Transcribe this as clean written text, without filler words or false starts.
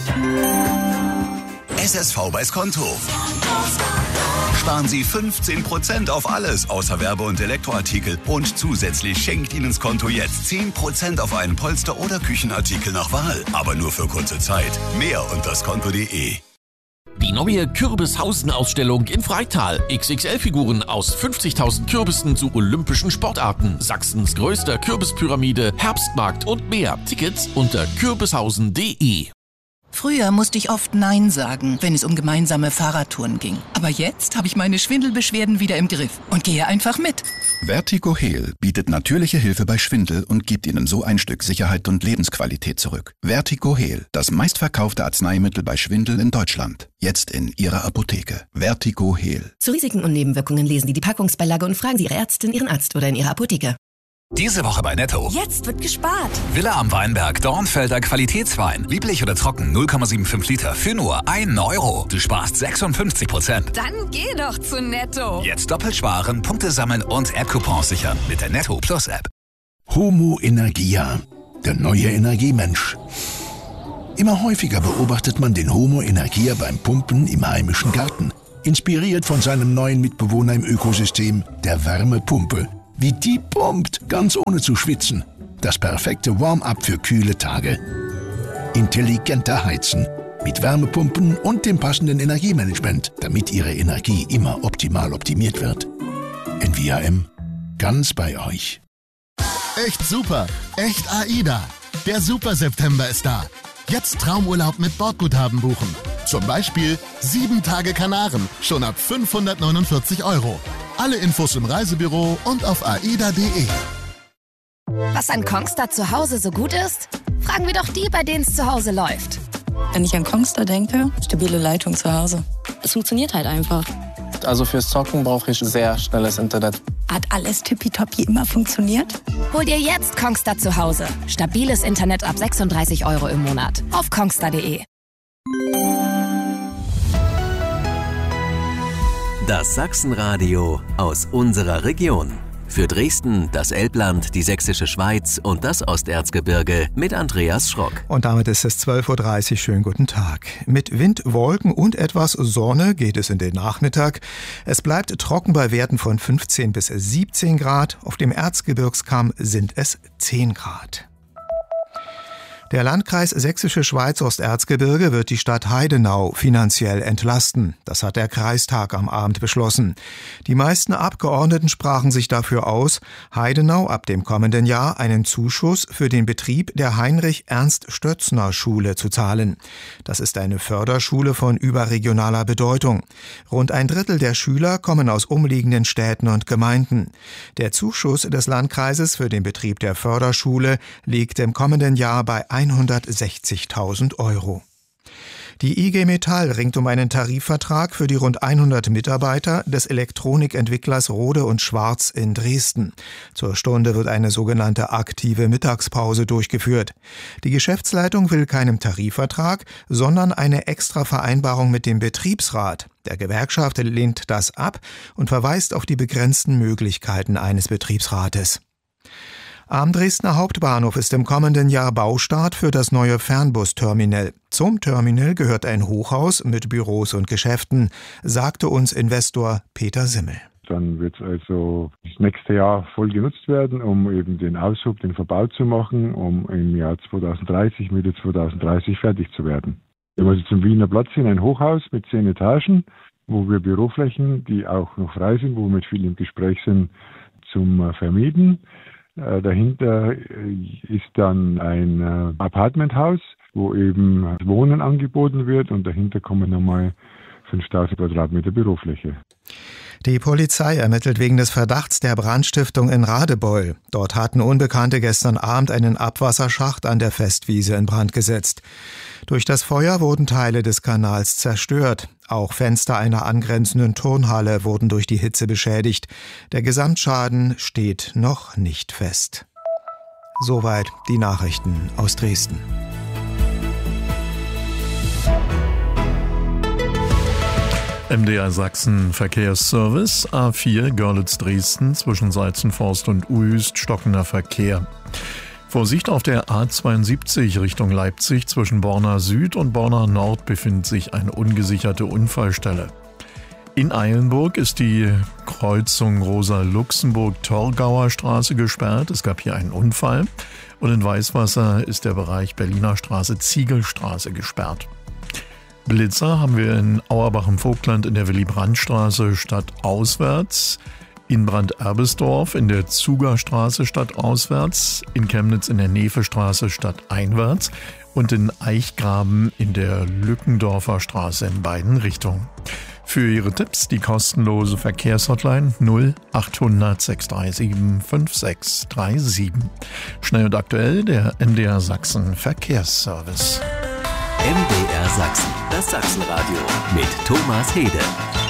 SSV bei Skonto. Sparen Sie 15% auf alles außer Werbe- und Elektroartikel. Und zusätzlich schenkt Ihnen Skonto jetzt 10% auf einen Polster- oder Küchenartikel nach Wahl. Aber nur für kurze Zeit. Mehr unter skonto.de. Die neue Kürbishausen-Ausstellung in Freital. XXL-Figuren aus 50.000 Kürbissen zu olympischen Sportarten. Sachsens größter Kürbispyramide, Herbstmarkt und mehr. Tickets unter kürbishausen.de. Früher musste ich oft Nein sagen, wenn es um gemeinsame Fahrradtouren ging. Aber jetzt habe ich meine Schwindelbeschwerden wieder im Griff und gehe einfach mit. Vertigo-Heal bietet natürliche Hilfe bei Schwindel und gibt Ihnen so ein Stück Sicherheit und Lebensqualität zurück. Vertigo-Heal, das meistverkaufte Arzneimittel bei Schwindel in Deutschland. Jetzt in Ihrer Apotheke. Vertigo-Heal. Zu Risiken und Nebenwirkungen lesen Sie die Packungsbeilage und fragen Sie Ihre Ärztin, Ihren Arzt oder in Ihrer Apotheke. Diese Woche bei Netto. Jetzt wird gespart. Villa am Weinberg, Dornfelder Qualitätswein. Lieblich oder trocken, 0,75 Liter für nur 1 Euro. Du sparst 56%. Dann geh doch zu Netto. Jetzt doppelt sparen, Punkte sammeln und App-Coupons sichern mit der Netto Plus App. Homo Energia, der neue Energiemensch. Immer häufiger beobachtet man den Homo Energia beim Pumpen im heimischen Garten. Inspiriert von seinem neuen Mitbewohner im Ökosystem, der Wärmepumpe. Wie die pumpt, ganz ohne zu schwitzen. Das perfekte Warm-up für kühle Tage. Intelligenter Heizen. Mit Wärmepumpen und dem passenden Energiemanagement, damit Ihre Energie immer optimal optimiert wird. NVAM. Ganz bei euch. Echt super. Echt AIDA. Der Super September ist da. Jetzt Traumurlaub mit Bordguthaben buchen. Zum Beispiel 7 Tage Kanaren, schon ab 549 €. Alle Infos im Reisebüro und auf aida.de. Was an Kongstar zu Hause so gut ist? Fragen wir doch die, bei denen es zu Hause läuft. Wenn ich an Kongstar denke, stabile Leitung zu Hause. Es funktioniert halt einfach. Also fürs Zocken brauche ich sehr schnelles Internet. Hat alles tippitoppi immer funktioniert? Hol dir jetzt Kongstar zu Hause. Stabiles Internet ab 36 € im Monat. Auf kongstar.de. Das Sachsenradio aus unserer Region. Für Dresden, das Elbland, die Sächsische Schweiz und das Osterzgebirge mit Andreas Schrock. Und damit ist es 12:30 Uhr. Schönen guten Tag. Mit Wind, Wolken und etwas Sonne geht es in den Nachmittag. Es bleibt trocken bei Werten von 15 bis 17 Grad. Auf dem Erzgebirgskamm sind es 10 Grad. Der Landkreis Sächsische Schweiz Osterzgebirge wird die Stadt Heidenau finanziell entlasten. Das hat der Kreistag am Abend beschlossen. Die meisten Abgeordneten sprachen sich dafür aus, Heidenau ab dem kommenden Jahr einen Zuschuss für den Betrieb der Heinrich-Ernst-Stötzner-Schule zu zahlen. Das ist eine Förderschule von überregionaler Bedeutung. Rund ein Drittel der Schüler kommen aus umliegenden Städten und Gemeinden. Der Zuschuss des Landkreises für den Betrieb der Förderschule liegt im kommenden Jahr bei 160.000 €. Die IG Metall ringt um einen Tarifvertrag für die rund 100 Mitarbeiter des Elektronikentwicklers Rode und Schwarz in Dresden. Zur Stunde wird eine sogenannte aktive Mittagspause durchgeführt. Die Geschäftsleitung will keinen Tarifvertrag, sondern eine extra Vereinbarung mit dem Betriebsrat. Der Gewerkschaft lehnt das ab und verweist auf die begrenzten Möglichkeiten eines Betriebsrates. Am Dresdner Hauptbahnhof ist im kommenden Jahr Baustart für das neue Fernbusterminal. Zum Terminal gehört ein Hochhaus mit Büros und Geschäften, sagte uns Investor Peter Simmel. Dann wird es also das nächste Jahr voll genutzt werden, um eben den Aushub, den Verbau zu machen, um im Jahr 2030, Mitte 2030 fertig zu werden. Wir haben also zum Wiener Platz hin ein Hochhaus mit 10 Etagen, wo wir Büroflächen, die auch noch frei sind, wo wir mit viel im Gespräch sind, zum Vermieten. Dahinter ist dann ein Apartmenthaus, wo eben Wohnen angeboten wird und dahinter kommen nochmal 5.000 Quadratmeter Bürofläche. Die Polizei ermittelt wegen des Verdachts der Brandstiftung in Radebeul. Dort hatten Unbekannte gestern Abend einen Abwasserschacht an der Festwiese in Brand gesetzt. Durch das Feuer wurden Teile des Kanals zerstört. Auch Fenster einer angrenzenden Turnhalle wurden durch die Hitze beschädigt. Der Gesamtschaden steht noch nicht fest. Soweit die Nachrichten aus Dresden. MDR Sachsen Verkehrsservice, A4 Görlitz-Dresden zwischen Seizenforst und Uhyst stockender Verkehr. Vorsicht auf der A72 Richtung Leipzig zwischen Borna Süd und Borna Nord befindet sich eine ungesicherte Unfallstelle. In Eilenburg ist die Kreuzung Rosa-Luxemburg-Torgauer Straße gesperrt. Es gab hier einen Unfall. Und in Weißwasser ist der Bereich Berliner Straße-Ziegelstraße gesperrt. Blitzer haben wir in Auerbach im Vogtland in der Willy-Brandt-Straße stadtauswärts, in Brand-Erbesdorf in der Zugerstraße stadtauswärts, in Chemnitz in der Nevestraße stadteinwärts und in Eichgraben in der Lückendorfer Straße in beiden Richtungen. Für Ihre Tipps die kostenlose Verkehrshotline 0800 637 5637. Schnell und aktuell der MDR Sachsen Verkehrsservice. MDR Sachsen, das Sachsenradio mit Thomas Hede.